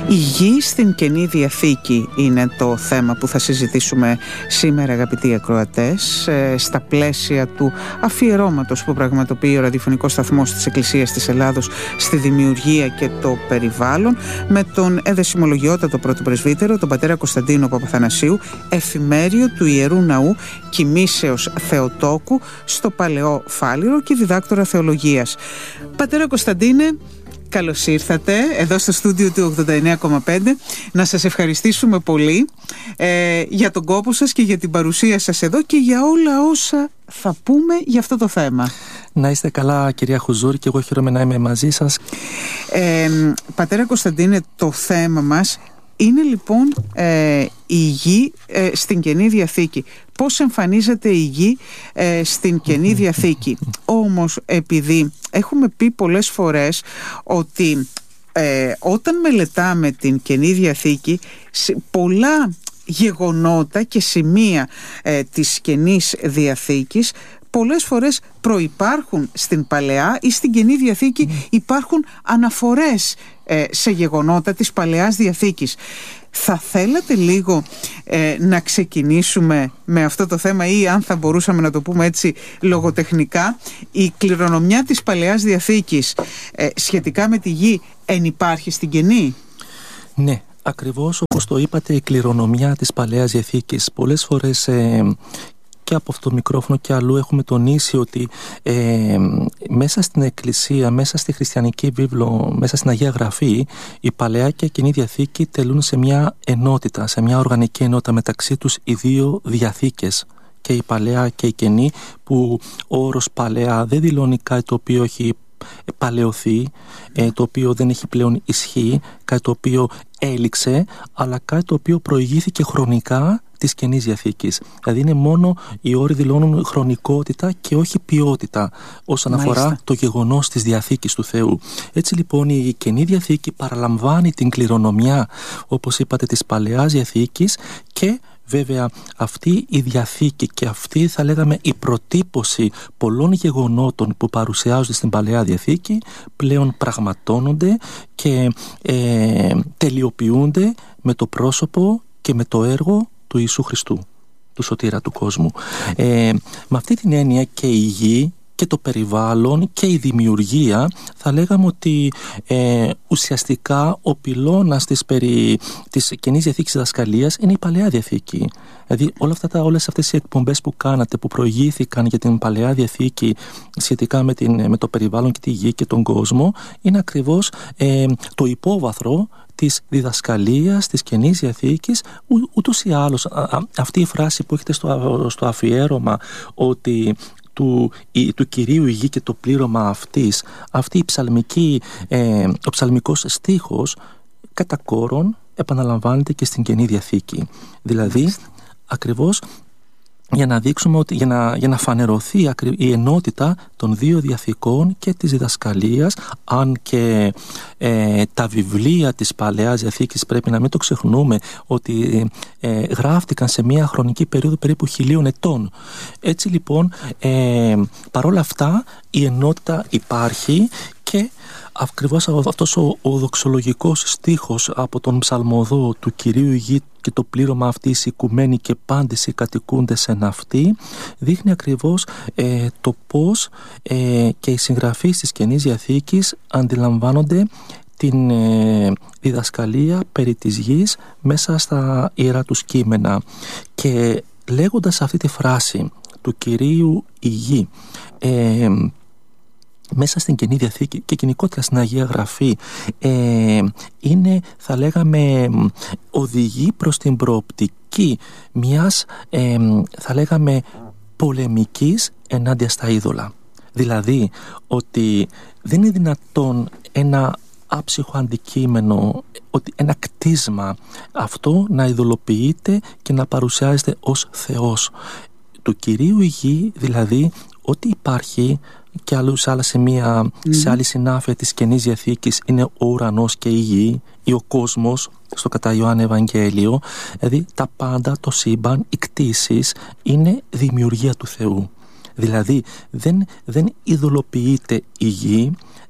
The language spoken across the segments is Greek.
Η γη στην Καινή Διαθήκη είναι το θέμα που θα συζητήσουμε σήμερα, αγαπητοί ακροατές, στα πλαίσια του αφιερώματος που πραγματοποιεί ο ραδιοφωνικός σταθμός της Εκκλησίας της Ελλάδος στη δημιουργία και το περιβάλλον, με τον εδεσιμολογιότατο πρωτοπρεσβύτερο, τον πατέρα Κωνσταντίνο Παπαθανασίου, εφημέριο του Ιερού Ναού Κοιμήσεως Θεοτόκου στο Παλαιό Φάληρο και διδάκτορα θεολογίας. Πατέρα Κωνσταντίνε, καλώς ήρθατε εδώ στο στούντιο του 89,5. Να σας ευχαριστήσουμε πολύ για τον κόπο σας και για την παρουσία σας εδώ και για όλα όσα θα πούμε για αυτό το θέμα. Να είστε καλά, κυρία Χουζούρη, και εγώ χαίρομαι να είμαι μαζί σας. Πατέρα Κωνσταντίνε, το θέμα μας είναι λοιπόν η γη στην Καινή Διαθήκη. Πώς εμφανίζεται η γη στην Καινή Διαθήκη. Όμως, επειδή έχουμε πει πολλές φορές ότι όταν μελετάμε την Καινή Διαθήκη, πολλά γεγονότα και σημεία της Καινής Διαθήκης πολλές φορές προϋπάρχουν στην Παλαιά ή στην Καινή Διαθήκη υπάρχουν αναφορές σε γεγονότα της Παλαιάς Διαθήκης. Θα θέλατε λίγο να ξεκινήσουμε με αυτό το θέμα, ή αν θα μπορούσαμε να το πούμε έτσι λογοτεχνικά, η κληρονομιά της Παλαιάς Διαθήκης σχετικά με τη γη ενυπάρχει στην Καινή? Ναι, ακριβώς όπως το είπατε, η κληρονομιά της Παλαιάς Διαθήκης. Πολλές φορές και από αυτό το μικρόφωνο και αλλού έχουμε τονίσει ότι μέσα στην Εκκλησία, μέσα στη χριστιανική βίβλο, μέσα στην Αγία Γραφή, η Παλαιά και η Καινή Διαθήκη τελούν σε μια ενότητα, σε μια οργανική ενότητα μεταξύ τους οι δύο διαθήκες, και η Παλαιά και η Καινή, που ο όρος Παλαιά δεν δηλώνει κάτι το οποίο έχει παλαιωθεί, το οποίο δεν έχει πλέον ισχύ, κάτι το οποίο έληξε, αλλά κάτι το οποίο προηγήθηκε χρονικά της Καινής Διαθήκης. Δηλαδή είναι μόνο οι όροι δηλώνουν χρονικότητα και όχι ποιότητα όσον αφορά το γεγονός της Διαθήκης του Θεού. Έτσι λοιπόν η Καινή Διαθήκη παραλαμβάνει την κληρονομιά, όπως είπατε, της Παλαιάς Διαθήκης, και βέβαια αυτή η Διαθήκη και αυτή, θα λέγαμε, η προτύπωση πολλών γεγονότων που παρουσιάζονται στην Παλαιά Διαθήκη πλέον πραγματώνονται και τελειοποιούνται με το πρόσωπο και με το έργο του Ιησού Χριστού, του σωτήρα του κόσμου. Με αυτή την έννοια και η γη και το περιβάλλον και η δημιουργία, θα λέγαμε ότι ουσιαστικά ο πυλώνας της Καινής Διαθήκης διδασκαλίας είναι η Παλαιά Διαθήκη. Δηλαδή όλες αυτές οι εκπομπές που κάνατε, που προηγήθηκαν για την Παλαιά Διαθήκη σχετικά με το περιβάλλον και τη γη και τον κόσμο, είναι ακριβώς το υπόβαθρο της διδασκαλίας της Καινής Διαθήκης. Ούτως ή άλλως αυτή η φράση που έχετε στο αφιέρωμα, ότι του Κυρίου η γη και το πλήρωμα αυτής, ο ψαλμικός στίχος κατά κόρον επαναλαμβάνεται και στην Καινή Διαθήκη. Δηλαδή ακριβώς για να δείξουμε ότι, για να φανερωθεί η ενότητα των δύο διαθήκων και της διδασκαλίας, αν και τα βιβλία της Παλαιάς Διαθήκης, πρέπει να μην το ξεχνούμε, ότι γράφτηκαν σε μια χρονική περίοδο περίπου 1000 ετών. Έτσι λοιπόν, παρόλα αυτά η ενότητα υπάρχει, και ακριβώς αυτός ο δοξολογικός στίχος από τον ψαλμοδό του Κυρίου η γη και το πλήρωμα αυτής οικουμένη και πάντες οι κατοικούντες εν αυτή, δείχνει ακριβώς το πώς και οι συγγραφείς της Καινής Διαθήκης αντιλαμβάνονται την διδασκαλία περί της γης μέσα στα ιερά τους κείμενα. Και λέγοντας αυτή τη φράση του Κυρίου η γη μέσα στην Καινή Διαθήκη και γενικότερα στην Αγία Γραφή, είναι, θα λέγαμε, οδηγεί προς την προοπτική μιας, θα λέγαμε, πολεμικής ενάντια στα είδωλα. Δηλαδή ότι δεν είναι δυνατόν ένα άψυχο αντικείμενο, ότι ένα κτίσμα αυτό να ειδωλοποιείται και να παρουσιάζεται ως Θεός. Του Κυρίου η γη, δηλαδή ό,τι υπάρχει, και σε άλλα σημεία, σε άλλη συνάφεια της Καινής Διαθήκης, είναι ο ουρανός και η γη ή ο κόσμος στο κατά Ιωάννη Ευαγγέλιο. Δηλαδή τα πάντα, το σύμπαν, οι κτήσεις είναι δημιουργία του Θεού. Δηλαδή δεν ειδωλοποιείται η γη,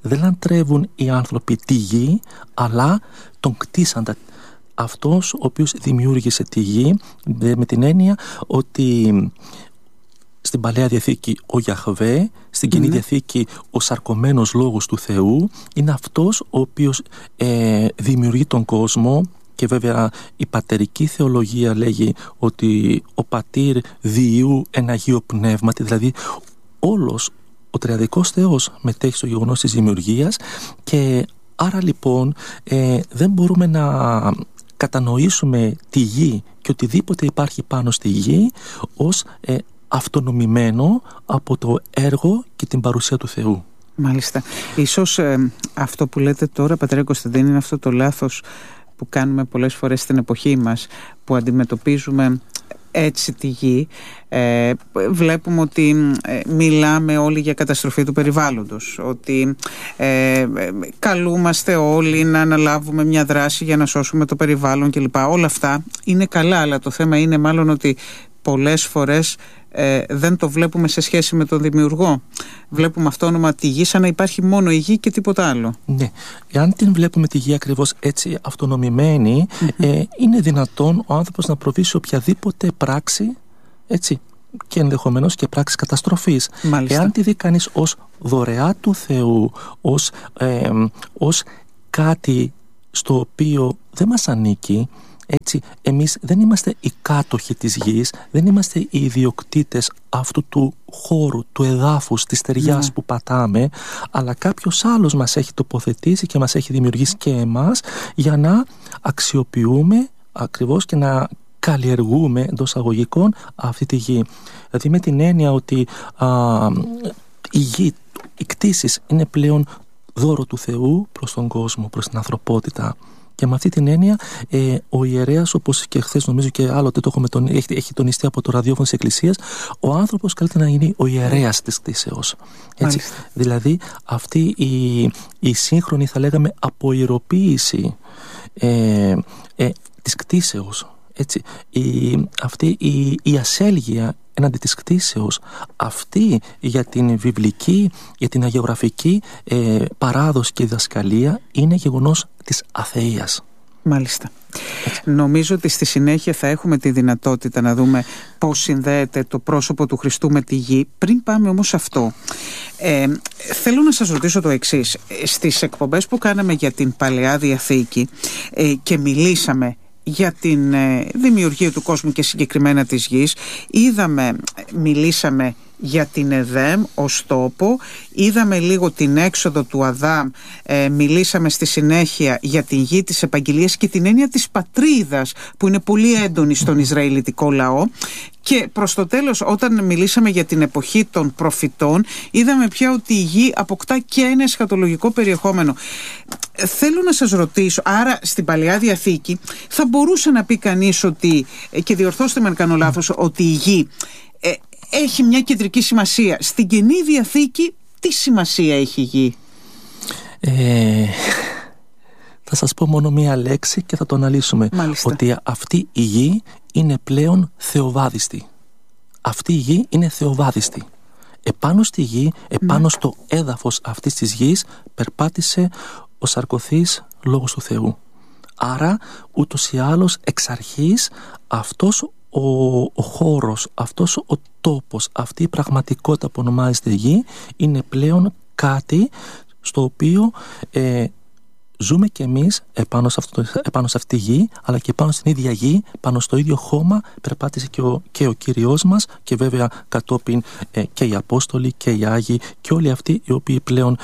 δεν λατρεύουν οι άνθρωποι τη γη, αλλά τον κτίσαντα. Αυτός ο οποίος δημιούργησε τη γη, με την έννοια ότι στην Παλαιά Διαθήκη ο Γιαχβέ, στην Καινή Διαθήκη ο σαρκωμένος Λόγος του Θεού, είναι αυτός ο οποίος δημιουργεί τον κόσμο. Και βέβαια η πατερική θεολογία λέγει ότι ο πατήρ διού εν Αγίο Πνεύματι, δηλαδή όλος ο τριαδικός Θεός μετέχει στο γεγονός της δημιουργίας, και άρα λοιπόν δεν μπορούμε να κατανοήσουμε τη γη και οτιδήποτε υπάρχει πάνω στη γη ως αυτονομημένο από το έργο και την παρουσία του Θεού. Μάλιστα. Ίσως αυτό που λέτε τώρα, πατέρα Κωνσταντίνη, είναι αυτό το λάθος που κάνουμε πολλές φορές στην εποχή μας, που αντιμετωπίζουμε έτσι τη γη. Βλέπουμε ότι μιλάμε όλοι για καταστροφή του περιβάλλοντος, ότι καλούμαστε όλοι να αναλάβουμε μια δράση για να σώσουμε το περιβάλλον κλπ. Όλα αυτά είναι καλά, αλλά το θέμα είναι μάλλον ότι πολλές φορές δεν το βλέπουμε σε σχέση με τον δημιουργό. Βλέπουμε αυτόνομα τη γη σαν να υπάρχει μόνο η γη και τίποτα άλλο. Ναι. Εάν την βλέπουμε τη γη ακριβώς έτσι αυτονομημένη, είναι δυνατόν ο άνθρωπος να προβεί σε οποιαδήποτε πράξη, έτσι, και ενδεχομένως και πράξη καταστροφής. Μάλιστα. Εάν τη δει κανείς ως δωρεά του Θεού, ως κάτι στο οποίο δεν μας ανήκει, έτσι, εμείς δεν είμαστε οι κάτοχοι της γης, δεν είμαστε οι ιδιοκτήτες αυτού του χώρου, του εδάφους, της στεριάς που πατάμε, αλλά κάποιος άλλος μας έχει τοποθετήσει και μας έχει δημιουργήσει και εμάς για να αξιοποιούμε ακριβώς και να καλλιεργούμε εντός αγωγικών αυτή τη γη. Δηλαδή με την έννοια ότι η γη, οι κτήσεις είναι πλέον δώρο του Θεού προς τον κόσμο, προς την ανθρωπότητα. Και με αυτή την έννοια ο ιερέας, όπως και χθες νομίζω και άλλοτε το έχει τονιστεί από το ραδιόφωνο της Εκκλησίας, ο άνθρωπος καλείται να γίνει ο ιερέας της κτήσεως. Έτσι, δηλαδή αυτή η σύγχρονη, θα λέγαμε, αποιεροποίηση της κτήσεως, έτσι, αυτή η ασέλγεια έναντι της κτήσεως, αυτή για την βιβλική, για την αγιογραφική παράδοση και διδασκαλία είναι γεγονός της αθείας. Μάλιστα. Νομίζω ότι στη συνέχεια θα έχουμε τη δυνατότητα να δούμε πώς συνδέεται το πρόσωπο του Χριστού με τη γη. Πριν πάμε όμως σε αυτό, θέλω να σας ρωτήσω το εξής. Στις εκπομπές που κάναμε για την Παλαιά Διαθήκη και μιλήσαμε για την δημιουργία του κόσμου και συγκεκριμένα της γης, μιλήσαμε για την Εδέμ ως τόπο, είδαμε λίγο την έξοδο του Αδάμ, μιλήσαμε στη συνέχεια για την γη της επαγγελίας και την έννοια της πατρίδας που είναι πολύ έντονη στον Ισραηλιτικό λαό, και προς το τέλος, όταν μιλήσαμε για την εποχή των προφητών, είδαμε πια ότι η γη αποκτά και ένα εσχατολογικό περιεχόμενο. Θέλω να σας ρωτήσω, άρα στην Παλαιά Διαθήκη θα μπορούσε να πει κανείς ότι, και διορθώστε με αν κάνω λάθος, ότι η γη έχει μια κεντρική σημασία. Στην Καινή Διαθήκη τι σημασία έχει η γη? Θα σας πω μόνο μία λέξη και θα το αναλύσουμε. Μάλιστα. Ότι αυτή η γη είναι πλέον θεοβάδιστη. Αυτή η γη είναι θεοβάδιστη. Επάνω στη γη, επάνω στο έδαφος αυτής της γης περπάτησε ο σαρκωθής Λόγος του Θεού. Άρα ούτως ή άλλως εξ αρχής αυτός ο χώρος, αυτός ο τόπος, αυτή η πραγματικότητα που ονομάζεται γη είναι πλέον κάτι στο οποίο ζούμε κι εμείς επάνω σε αυτή τη γη, αλλά και πάνω στην ίδια γη, πάνω στο ίδιο χώμα περπάτησε και ο Κύριος μας, και βέβαια κατόπιν και οι Απόστολοι και οι Άγιοι και όλοι αυτοί οι οποίοι πλέον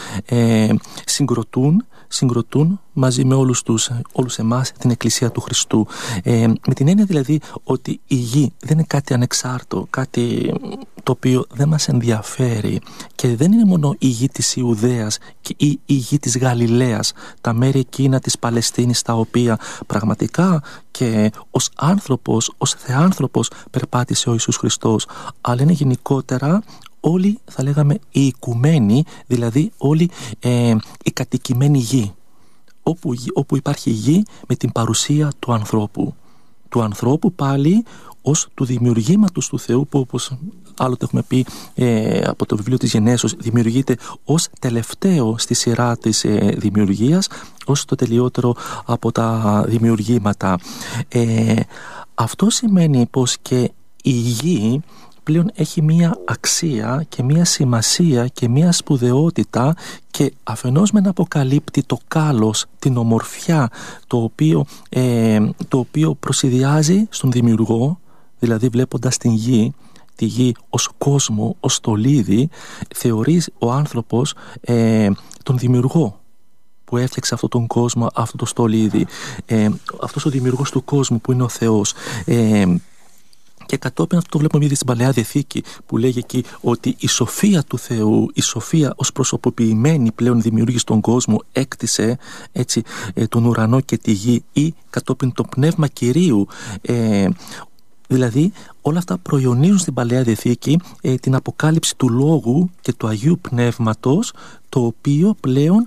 συγκροτούν μαζί με όλους εμάς την Εκκλησία του Χριστού. Με την έννοια δηλαδή ότι η γη δεν είναι κάτι ανεξάρτητο, κάτι το οποίο δεν μας ενδιαφέρει, και δεν είναι μόνο η γη της Ιουδαίας ή η γη της Γαλιλαίας, τα μέρη εκείνα της Παλαιστίνης, τα οποία πραγματικά και ως άνθρωπος, ως θεάνθρωπος περπάτησε ο Ιησούς Χριστός, αλλά είναι γενικότερα όλοι, θα λέγαμε, οι οικουμένοι, δηλαδή όλοι η κατοικημένη γη, όπου υπάρχει γη με την παρουσία του ανθρώπου. Του ανθρώπου πάλι ως του δημιουργήματος του Θεού, που όπως άλλοτε έχουμε πει από το βιβλίο της Γενέσεως, δημιουργείται ως τελευταίο στη σειρά της δημιουργίας, ως το τελειότερο από τα δημιουργήματα. Αυτό σημαίνει πως και η γη πλέον έχει μία αξία και μία σημασία και μία σπουδαιότητα, και αφενός μεν αποκαλύπτει το κάλος, την ομορφιά, το οποίο προσηδιάζει στον δημιουργό, δηλαδή βλέποντας τη γη ως κόσμο, ως στολίδι, θεωρεί ο άνθρωπος τον δημιουργό που έφτιαξε αυτόν τον κόσμο, αυτό το στολίδι, αυτός ο δημιουργός του κόσμου που είναι ο Θεός. Και κατόπιν αυτό το βλέπουμε ήδη στην Παλαιά Διαθήκη, που λέγει εκεί ότι η σοφία του Θεού, η σοφία ως προσωποποιημένη πλέον δημιούργησε τον κόσμο, έκτισε έτσι τον ουρανό και τη γη, ή κατόπιν το πνεύμα Κυρίου. Δηλαδή όλα αυτά προϊονίζουν στην Παλαιά Διαθήκη την αποκάλυψη του Λόγου και του Αγίου Πνεύματος, το οποίο πλέον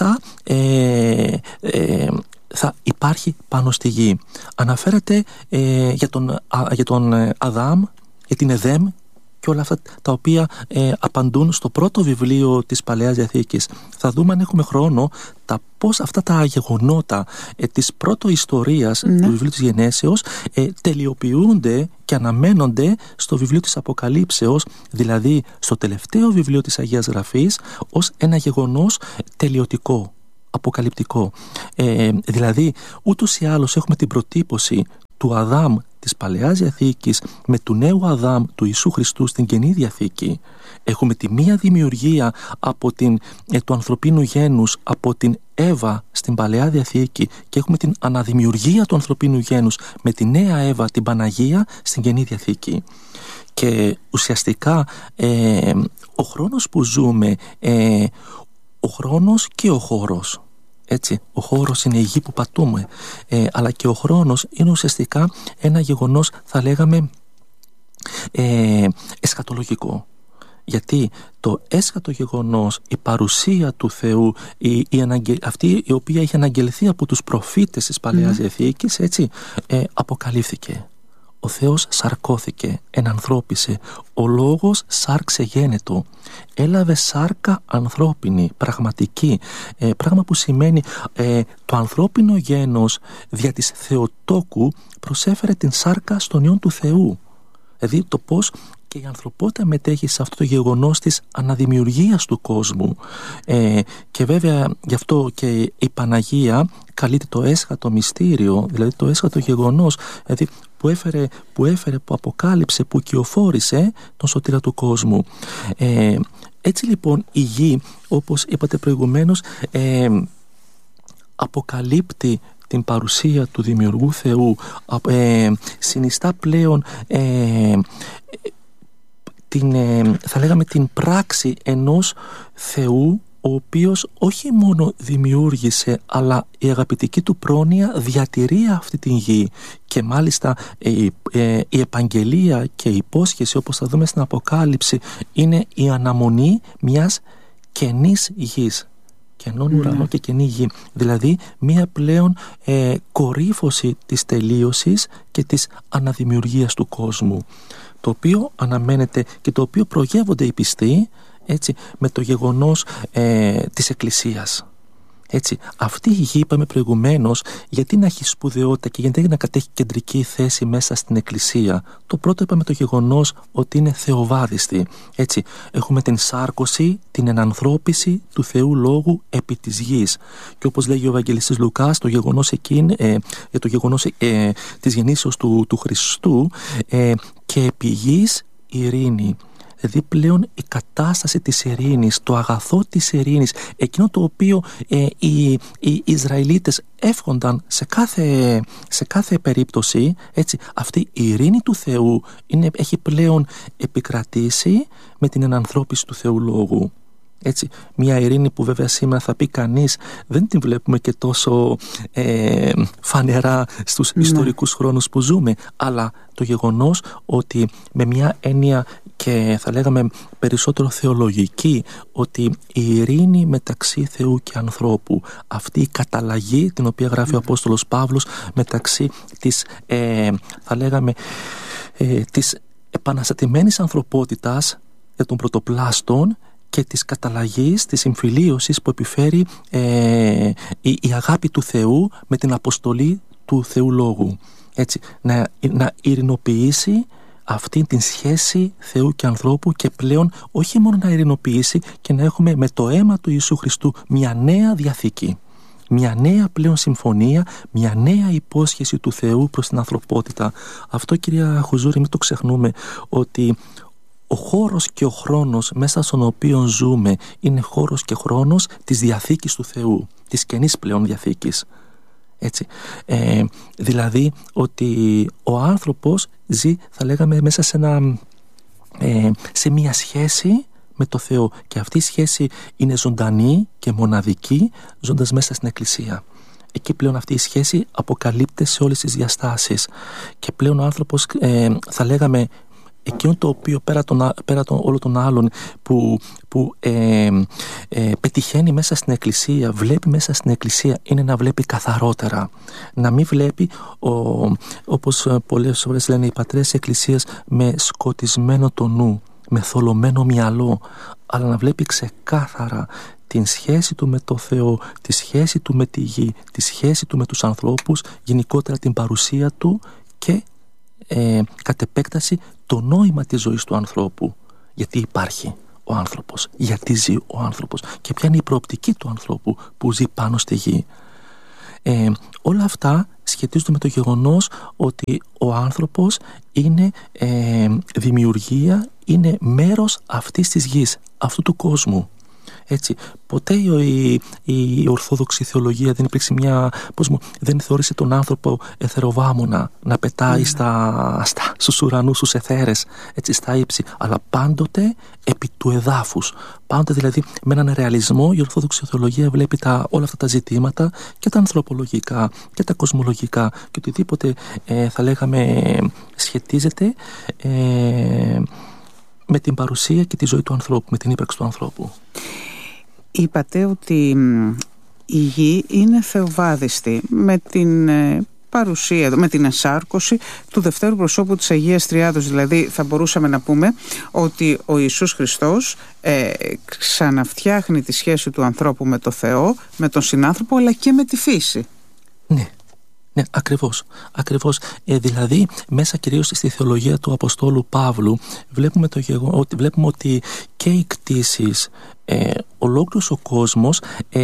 θα υπάρχει πάνω στη γη. Αναφέρεται για τον Αδάμ, για την Εδέμ και όλα αυτά τα οποία απαντούν στο πρώτο βιβλίο της Παλαιάς Διαθήκης. Θα δούμε, αν έχουμε χρόνο, πώς αυτά τα γεγονότα της πρωτοϊστορίας του βιβλίου της Γενέσεως τελειοποιούνται και αναμένονται στο βιβλίο της Αποκαλύψεως, δηλαδή στο τελευταίο βιβλίο της Αγίας Γραφής, ως ένα γεγονός τελειωτικό, αποκαλυπτικό. Δηλαδή ούτως ή άλλως έχουμε την προτύπωση του Αδάμ της Παλαιάς Διαθήκης με του νέου Αδάμ του Ιησού Χριστού στην Καινή Διαθήκη. Έχουμε τη μία δημιουργία του ανθρωπίνου γένους από την Εύα στην Παλαιά Διαθήκη, και έχουμε την αναδημιουργία του ανθρωπίνου γένους με τη νέα Εύα, την Παναγία, στην Καινή Διαθήκη. Και ουσιαστικά ο χρόνος που ζούμε, ο χρόνος και ο χώρος, έτσι, ο χώρος είναι η γη που πατούμε, αλλά και ο χρόνος είναι ουσιαστικά ένα γεγονός, θα λέγαμε, εσχατολογικό. Γιατί το έσχατο γεγονός, η παρουσία του Θεού, αυτή η οποία είχε αναγγελθεί από τους προφήτες της Παλαιάς Διαθήκης, έτσι, αποκαλύφθηκε. Ο Θεός σαρκώθηκε, ενανθρώπισε, ο Λόγος σάρξε γένετο, έλαβε σάρκα ανθρώπινη, πραγματική, πράγμα που σημαίνει το ανθρώπινο γένος δια της Θεοτόκου προσέφερε την σάρκα στον Υιόν του Θεού. Δηλαδή το πώς και η ανθρωπότητα μετέχει σε αυτό το γεγονός της αναδημιουργίας του κόσμου. Και βέβαια γι' αυτό και η Παναγία καλείται το έσχατο μυστήριο, δηλαδή το έσχατο γεγονός, δηλαδή που αποκάλυψε, που κυοφόρησε τον σωτήρα του κόσμου. Έτσι λοιπόν η γη, όπως είπατε προηγουμένως, αποκαλύπτει την παρουσία του Δημιουργού Θεού, συνιστά πλέον θα λέγαμε την πράξη ενός Θεού, ο οποίος όχι μόνο δημιούργησε, αλλά η αγαπητική του πρόνοια διατηρεί αυτή την γη. Και μάλιστα η επαγγελία και η υπόσχεση, όπως θα δούμε στην Αποκάλυψη, είναι η αναμονή μιας καινής γης, καινών ουρανών και καινή γη. Δηλαδή μία πλέον κορύφωση της τελείωσης και της αναδημιουργίας του κόσμου, το οποίο αναμένεται και το οποίο προγεύονται οι πιστοί, έτσι, με το γεγονός της Εκκλησίας. Έτσι, αυτή η γη, είπαμε προηγουμένως, γιατί να έχει σπουδαιότητα και γιατί να κατέχει κεντρική θέση μέσα στην Εκκλησία. Το πρώτο, είπαμε, το γεγονός ότι είναι θεοβάδιστη. Έτσι, έχουμε την σάρκωση, την ενανθρώπιση του Θεού Λόγου επί της γης. Και όπως λέγει ο Ευαγγελιστής Λουκάς, το γεγονός για το γεγονός της γεννήσεως του Χριστού, και επί γης ειρήνη. Δηλαδή πλέον η κατάσταση της ειρήνης, το αγαθό της ειρήνης, εκείνο το οποίο οι Ισραηλίτες εύχονταν σε κάθε περίπτωση, έτσι, αυτή η ειρήνη του Θεού έχει πλέον επικρατήσει με την ενανθρώπιση του Θεού Λόγου. Έτσι, μια ειρήνη που βέβαια σήμερα θα πει κανείς δεν την βλέπουμε και τόσο φανερά στους ιστορικούς χρόνους που ζούμε, αλλά το γεγονός ότι με μια έννοια και θα λέγαμε περισσότερο θεολογική, ότι η ειρήνη μεταξύ Θεού και ανθρώπου, αυτή η καταλλαγή την οποία γράφει ο Απόστολος Παύλος μεταξύ της θα λέγαμε της επαναστατημένης ανθρωπότητας, των πρωτοπλάστων και της καταλλαγής, της συμφιλίωσης που επιφέρει η αγάπη του Θεού με την αποστολή του Θεού Λόγου. Έτσι, να ειρηνοποιήσει αυτή την σχέση Θεού και ανθρώπου, και πλέον όχι μόνο να ειρηνοποιήσει, και να έχουμε με το αίμα του Ιησού Χριστού μια νέα διαθήκη, μια νέα πλέον συμφωνία, μια νέα υπόσχεση του Θεού προς την ανθρωπότητα. Αυτό, κυρία Χουζούρη, μην το ξεχνούμε, ότι ο χώρος και ο χρόνος μέσα στον οποίο ζούμε είναι χώρος και χρόνος της Διαθήκης του Θεού, της καινής πλέον Διαθήκης. Έτσι. Δηλαδή ότι ο άνθρωπος ζει, θα λέγαμε, μέσα σε μια σχέση με το Θεό, και αυτή η σχέση είναι ζωντανή και μοναδική ζώντας μέσα στην Εκκλησία. Εκεί πλέον αυτή η σχέση αποκαλύπτεται σε όλες τις διαστάσεις, και πλέον ο άνθρωπος, θα λέγαμε, εκείνο το οποίο πέρα των όλων των άλλων που πετυχαίνει μέσα στην Εκκλησία, βλέπει μέσα στην Εκκλησία, είναι να βλέπει καθαρότερα, να μην βλέπει όπως πολλές φορές λένε οι πατρές της Εκκλησίας, με σκοτισμένο το νου, με θολωμένο μυαλό, αλλά να βλέπει ξεκάθαρα την σχέση του με το Θεό, τη σχέση του με τη γη, τη σχέση του με τους ανθρώπους, γενικότερα την παρουσία του και κατ' επέκταση το νόημα της ζωής του ανθρώπου. Γιατί υπάρχει ο άνθρωπος, γιατί ζει ο άνθρωπος και ποια είναι η προοπτική του ανθρώπου που ζει πάνω στη γη. Όλα αυτά σχετίζονται με το γεγονός ότι ο άνθρωπος είναι δημιουργία, είναι μέρος αυτής της γης, αυτού του κόσμου. Έτσι, ποτέ η ορθόδοξη θεολογία δεν υπήρξε δεν θεώρησε τον άνθρωπο εθεροβάμωνα να πετάει στους ουρανούς, στους αιθέρες, έτσι, στα ύψη, αλλά πάντοτε επί του εδάφους. Πάντοτε δηλαδή με έναν ρεαλισμό η ορθόδοξη θεολογία βλέπει όλα αυτά τα ζητήματα, και τα ανθρωπολογικά και τα κοσμολογικά και οτιδήποτε θα λέγαμε σχετίζεται με την παρουσία και τη ζωή του ανθρώπου, με την ύπαρξη του ανθρώπου. Είπατε ότι η γη είναι θεοβάδιστη με την παρουσία, με την εσάρκωση του δευτέρου προσώπου της Αγίας Τριάδος. Δηλαδή θα μπορούσαμε να πούμε ότι ο Ιησούς Χριστός ξαναφτιάχνει τη σχέση του ανθρώπου με το Θεό, με τον συνάνθρωπο, αλλά και με τη φύση. Ναι, ακριβώς. Δηλαδή, μέσα κυρίως στη θεολογία του Αποστόλου Παύλου βλέπουμε ότι και οι κτήσεις, ολόκληρος ο κόσμος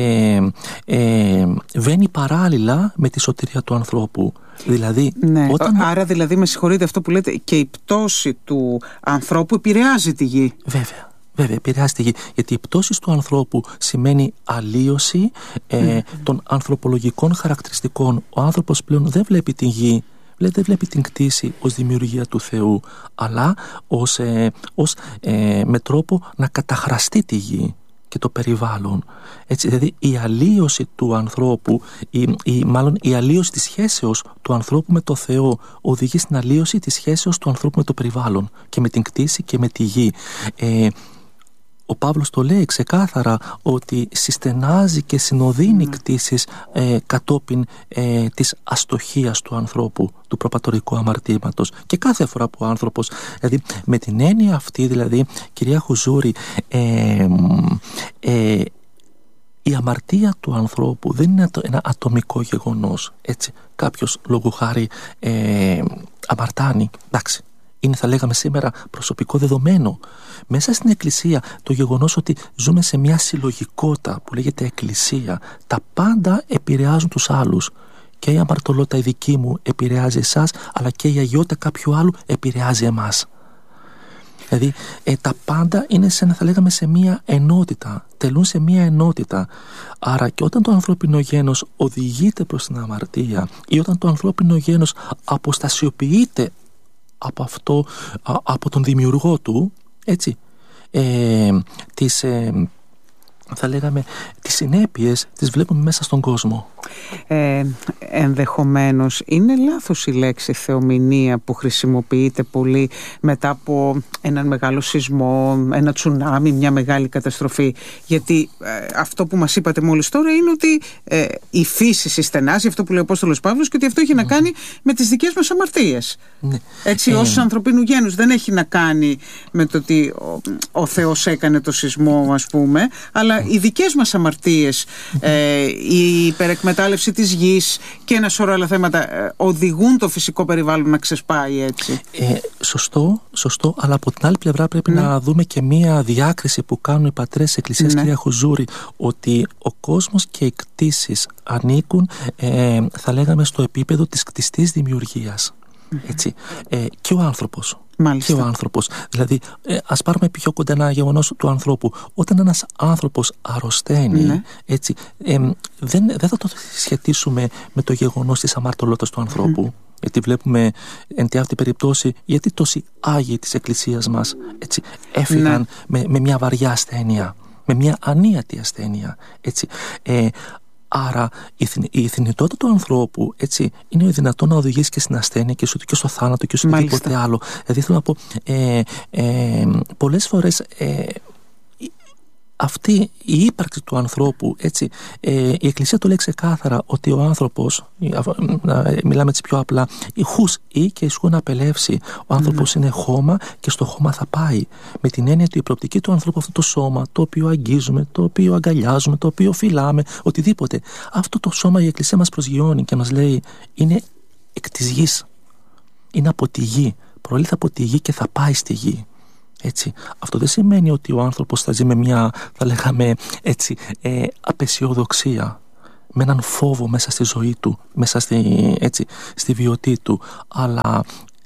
βαίνει παράλληλα με τη σωτηρία του ανθρώπου. Δηλαδή, άρα δηλαδή, με συγχωρείτε, αυτό που λέτε, και η πτώση του ανθρώπου επηρεάζει τη γη. Βέβαια, επηρεάζει τη γη. Γιατί η πτώση του ανθρώπου σημαίνει αλλίωση των ανθρωπολογικών χαρακτηριστικών. Ο άνθρωπος πλέον δεν βλέπει την γη, δεν βλέπει την κτήση ως δημιουργία του Θεού, αλλά με τρόπο να καταχραστεί τη γη και το περιβάλλον. Έτσι, δηλαδή η αλλίωση του ανθρώπου, μάλλον η αλλίωση της σχέσεως του ανθρώπου με το Θεό οδηγεί στην αλλίωση της σχέσεως του ανθρώπου με το περιβάλλον και με την κτήση και με τη γη. Ο Παύλος το λέει ξεκάθαρα ότι συστενάζει και συνοδύνει κτήσεις κατόπιν της αστοχίας του ανθρώπου, του προπατορικού αμαρτήματος. Και κάθε φορά που ο άνθρωπος, δηλαδή με την έννοια αυτή, δηλαδή, κυρία Χουζούρη, η αμαρτία του ανθρώπου δεν είναι ένα ατομικό γεγονός. Έτσι, κάποιος λόγου χάρη αμαρτάνει, εντάξει, είναι, θα λέγαμε σήμερα, προσωπικό δεδομένο. Μέσα στην Εκκλησία το γεγονός ότι ζούμε σε μια συλλογικότητα που λέγεται Εκκλησία, τα πάντα επηρεάζουν τους άλλους. Και η αμαρτωλότητα η δική μου επηρεάζει εσάς, αλλά και η αγιότητα κάποιου άλλου επηρεάζει εμάς. Δηλαδή τα πάντα είναι θα λέγαμε σε μια ενότητα, τελούν σε μια ενότητα. Άρα και όταν το ανθρώπινο γένος οδηγείται προς την αμαρτία, ή όταν το ανθρώπινο γένος αποστασιοποιείται από τον δημιουργό του, έτσι, θα λέγαμε, τις συνέπειες τις βλέπουμε μέσα στον κόσμο. Ενδεχομένως είναι λάθος η λέξη θεομηνία που χρησιμοποιείται πολύ μετά από έναν μεγάλο σεισμό, ένα τσουνάμι, μια μεγάλη καταστροφή, γιατί αυτό που μας είπατε μόλις τώρα είναι ότι η φύση συστενάζει, αυτό που λέει ο Απόστολος Παύλος, και ότι αυτό έχει να κάνει με τις δικές μας αμαρτίες. Έτσι, ως ανθρωπίνου γένους, δεν έχει να κάνει με το ότι ο Θεός έκανε το σεισμό, ας πούμε, αλλά οι δικές μας αμαρτίες, η υπερεκμετάλλευση της γης και ένα σωρό άλλα θέματα οδηγούν το φυσικό περιβάλλον να ξεσπάει έτσι. Σωστό, αλλά από την άλλη πλευρά πρέπει να δούμε και μία διάκριση που κάνουν οι πατέρες της Εκκλησίας, κυρία Χουζούρη, ότι ο κόσμος και οι κτήσεις ανήκουν, θα λέγαμε, στο επίπεδο της κτιστής δημιουργίας. Έτσι. Και ο άνθρωπος. Μάλιστα. Και ο άνθρωπος. Δηλαδή, ας πάρουμε πιο κοντά ένα γεγονός του ανθρώπου. Όταν ένας άνθρωπος αρρωσταίνει, έτσι, δεν θα το σχετίσουμε με το γεγονός της αμαρτωλότητας του ανθρώπου. Γιατί βλέπουμε εν τη αυτή περιπτώσει, γιατί τόσοι Άγιοι της Εκκλησίας μας, έτσι, έφυγαν με μια βαριά ασθένεια, με μια ανίατη ασθένεια. Έτσι. Άρα η θνητότητα του ανθρώπου, έτσι, είναι δυνατόν να οδηγήσει και στην ασθένεια και στο θάνατο και σε οτιδήποτε άλλο. Δηλαδή θέλω να πω, πολλές φορές αυτή η ύπαρξη του ανθρώπου, έτσι, η Εκκλησία το λέει ξεκάθαρα ότι ο άνθρωπος, μιλάμε έτσι πιο απλά, η χους ή και η σχούν απελεύσει. Ο άνθρωπος είναι χώμα και στο χώμα θα πάει. Με την έννοια ότι η προοπτική του ανθρώπου, αυτό το σώμα, το οποίο αγγίζουμε, το οποίο αγκαλιάζουμε, το οποίο φυλάμε, οτιδήποτε, αυτό το σώμα η Εκκλησία μας προσγειώνει και μας λέει είναι εκ της γης. Είναι από τη γη. Προήλθε από τη γη και θα πάει στη γη. Έτσι. Αυτό δεν σημαίνει ότι ο άνθρωπος θα ζει με μια, θα λέγαμε έτσι, απεσιοδοξία, με έναν φόβο μέσα στη ζωή του, μέσα στη βιωτή του, αλλά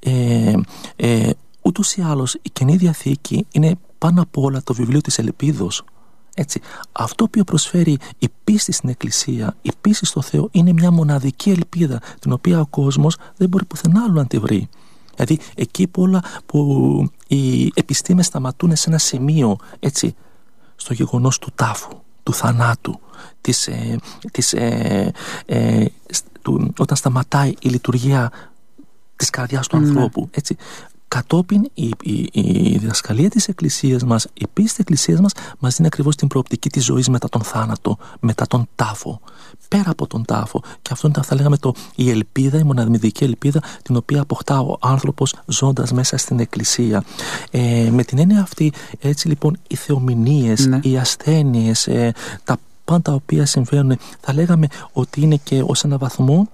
ούτως ή άλλως η Καινή Διαθήκη είναι πάνω απ' όλα το βιβλίο της ελπίδος. Έτσι. Αυτό που προσφέρει η πίστη στην Εκκλησία, η πίστη στο Θεό, είναι μια μοναδική ελπίδα, την οποία ο κόσμος δεν μπορεί πουθενά άλλο να τη βρει. Δηλαδή εκεί που οι επιστήμες σταματούν σε ένα σημείο, έτσι, στο γεγονός του τάφου, του θανάτου, όταν σταματάει η λειτουργία της καρδιάς του ανθρώπου, έτσι. Κατόπιν η διδασκαλία της Εκκλησίας μας, η πίστη της Εκκλησίας μας δίνει ακριβώς την προοπτική της ζωής μετά τον θάνατο, μετά τον τάφο, πέρα από τον τάφο. Και αυτό είναι, θα λέγαμε, η ελπίδα, η μοναδική ελπίδα, την οποία αποκτά ο άνθρωπος ζώντας μέσα στην Εκκλησία. Με την έννοια αυτή, έτσι λοιπόν, οι θεομηνίες, οι ασθένειες, τα πάντα οποία συμβαίνουν, θα λέγαμε ότι είναι και ως ένα βαθμό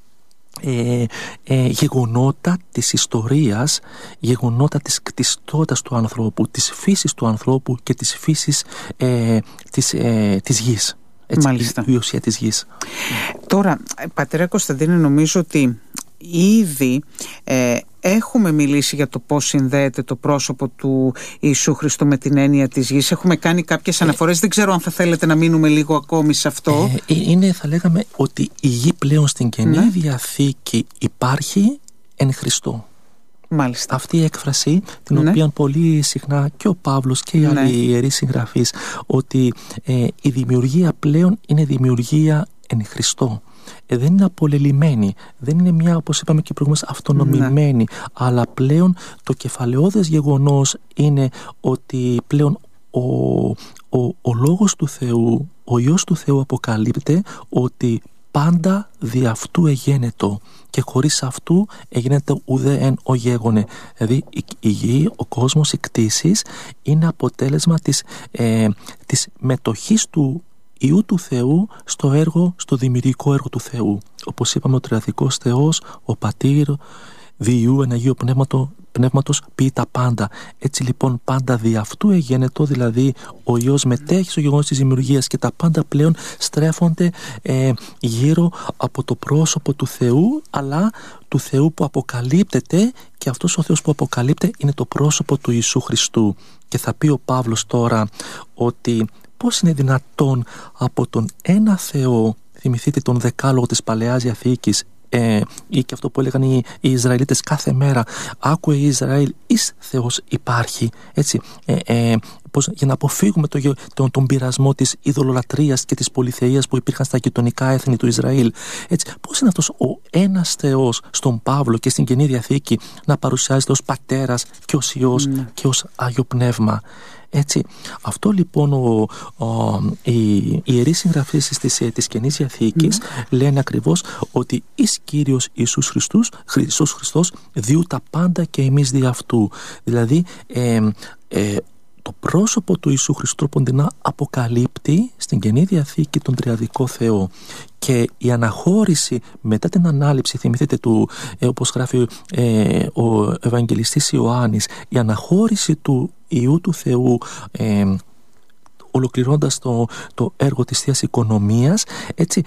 γεγονότα της ιστορίας, γεγονότα της κτιστότητας του ανθρώπου, της φύσης του ανθρώπου και της φύσης της γης. Έτσι, Μάλιστα. Η ουσία της γης. Τώρα, πατέρα Κωνσταντίνε, νομίζω ότι ήδη έχουμε μιλήσει για το πώς συνδέεται το πρόσωπο του Ιησού Χριστού με την έννοια της γης. Έχουμε κάνει κάποιες αναφορές. Δεν ξέρω αν θα θέλετε να μείνουμε λίγο ακόμη σε αυτό. Είναι, θα λέγαμε, ότι η γη πλέον στην Καινή Διαθήκη υπάρχει εν Χριστώ. Μάλιστα. Αυτή η έκφραση, την οποία πολύ συχνά και ο Παύλος και οι άλλοι ιερείς συγγραφείς, ότι η δημιουργία πλέον είναι δημιουργία εν Χριστώ. Δεν είναι απολελειμμένη, δεν είναι μια, όπως είπαμε και προηγουμένως, αυτονομημένη, αλλά πλέον το κεφαλαιώδες γεγονός είναι ότι πλέον ο Λόγος του Θεού, ο Υιός του Θεού αποκαλύπτεται ότι πάντα δι' αυτού εγένετο και χωρίς αυτού εγένετο ουδέ εν ο γέγονε. Δηλαδή η γη, ο κόσμος, οι κτήσεις είναι αποτέλεσμα της μετοχής του Υιού του Θεού στο έργο, στο δημιουργικό έργο του Θεού. Όπως είπαμε, ο τριαδικός Θεός, ο Πατήρ, δι' Υιού εν Αγίου Πνεύματος ποιεί τα πάντα. Έτσι λοιπόν πάντα δι' αυτού εγένετο, δηλαδή ο Υιός μετέχει στο γεγονός της δημιουργίας και τα πάντα πλέον στρέφονται γύρω από το πρόσωπο του Θεού, αλλά του Θεού που αποκαλύπτεται, και αυτός ο Θεός που αποκαλύπτεται είναι το πρόσωπο του Ιησού Χριστού. Και θα πει ο Παύλος τώρα ότι πώς είναι δυνατόν από τον ένα Θεό, θυμηθείτε τον Δεκάλογο της Παλαιάς Διαθήκης, ή και αυτό που έλεγαν οι Ισραηλίτες κάθε μέρα, άκουε Ισραήλ, εις Θεός υπάρχει, έτσι, για να αποφύγουμε τον πειρασμό της ειδωλολατρείας και της πολυθεΐας που υπήρχαν στα γειτονικά έθνη του Ισραήλ. Έτσι, πώς είναι αυτός ο ένας Θεός στον Παύλο και στην Καινή Διαθήκη να παρουσιάζεται ως Πατέρας και ως Υιός και ως Άγιο Πνεύμα? Έτσι, αυτό λοιπόν οι ιερείς συγγραφείς της Καινής Διαθήκης λένε ακριβώς ότι εις Κύριος Ιησούς Χριστός διού τα πάντα και εμείς δι' αυτού. Δηλαδή το πρόσωπο του Ιησού Χριστού τροποντινά αποκαλύπτει στην Καινή Διαθήκη τον Τριαδικό Θεό, και η αναχώρηση μετά την ανάληψη, θυμηθείτε όπως γράφει ο Ευαγγελιστής Ιωάννης, η αναχώρηση του Υιού του Θεού ολοκληρώνοντας το έργο της Θείας Οικονομίας, έτσι,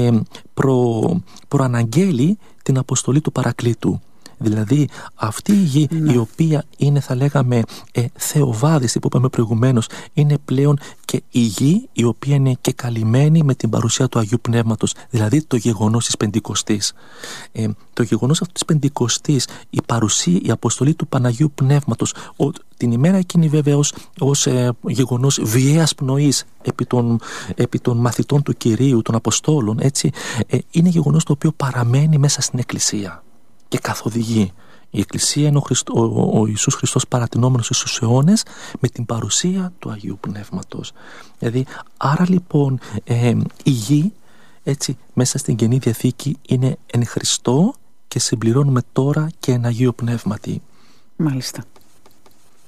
προαναγγέλει την αποστολή του Παρακλήτου. Δηλαδή αυτή η γη η οποία είναι, θα λέγαμε, θεοβάδιστη, που είπαμε προηγουμένως, είναι πλέον και η γη η οποία είναι και καλυμμένη με την παρουσία του Αγίου Πνεύματος, δηλαδή το γεγονός της Πεντηκοστής. Το γεγονός αυτής της Πεντηκοστής, η παρουσία, η αποστολή του Παναγίου Πνεύματος, την ημέρα εκείνη βέβαια ως γεγονός βιαίας πνοής επί των μαθητών του Κυρίου, των Αποστόλων, έτσι, είναι γεγονός το οποίο παραμένει μέσα στην Εκκλησία και καθοδηγεί. Η Εκκλησία είναι ο Ιησούς Χριστός παρατηνόμενος στους αιώνες με την παρουσία του Αγίου Πνεύματος. Δηλαδή, άρα λοιπόν η γη, έτσι, μέσα στην Καινή Διαθήκη είναι εν Χριστώ και συμπληρώνουμε τώρα και εν Αγίο Πνεύματι. Μάλιστα.